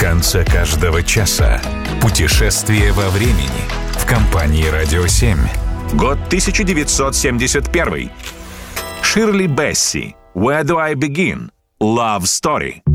танца каждого часа. Путешествие во времени в компании «Радио 7». Год 1971. Ширли Бесси. Where do I begin? Love Story.